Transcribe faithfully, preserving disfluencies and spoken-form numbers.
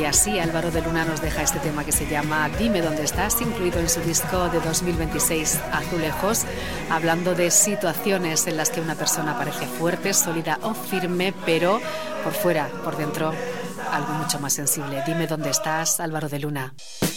así Álvaro de Luna nos deja este tema que se llama Dime dónde estás, incluido en su disco de dos mil veintiséis Azulejos, hablando de situaciones en las que una persona parece fuerte, sólida o firme, pero por fuera, por dentro, algo mucho más sensible. Dime dónde estás, Álvaro de Luna.